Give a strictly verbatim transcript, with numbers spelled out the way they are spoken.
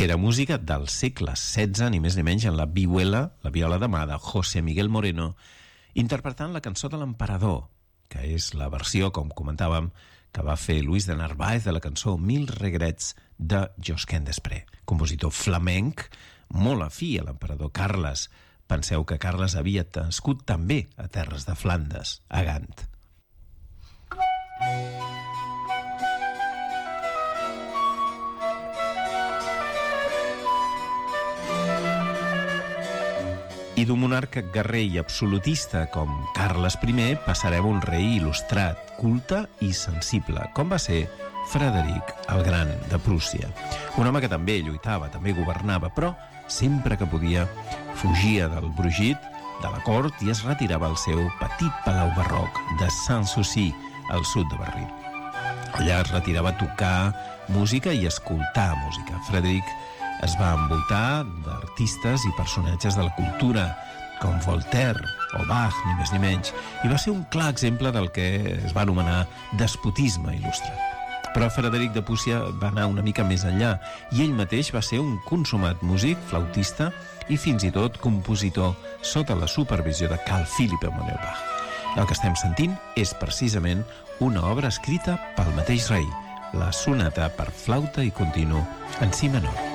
que era música del segle setze, ni més ni menys, en la vihuela, la viola de mà de José Miguel Moreno, interpretant la cançó de l'Emperador, que és la versió, com comentàvem, que va fer Luis de Narváez de la cançó Mil regrets de Josquin Desprez, compositor flamenc molt afí a l'emperador Carles. Penseu que Carles havia nascut també a terres de Flandes, a Gant. I d'un monarca guerrer i absolutista com Carles I passarem un rei il·lustrat, culte i sensible, com va ser Frederic el Gran de Prússia. Un home que també lluitava, també governava, però sempre que podia fugia del brogit de la cort i es retirava al seu petit palau barroc de Sanssouci, al sud de Berlín. Allà es retirava a tocar música i escoltar música. Frederic es va envoltar d'artistes i personatges de la cultura, com Voltaire o Bach, ni més ni menys, i va ser un clar exemple del que es va anomenar despotisme il·lustrat. Però Frederic de Prússia va anar una mica més enllà, i ell mateix va ser un consumat músic, flautista i fins i tot compositor sota la supervisió de Carl Philipp Emanuel Bach. El que estem sentint és precisament una obra escrita pel mateix rei, la sonata per flauta i continu en si menor.